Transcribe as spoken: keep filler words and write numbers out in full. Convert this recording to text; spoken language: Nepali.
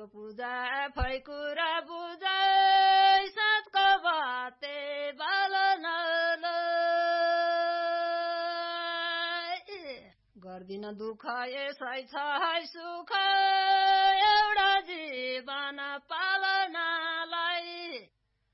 भगवानको पूजा फैकुरा बुझा साँझको बाते बालन गर्दिन दुःख यसै छ है सुख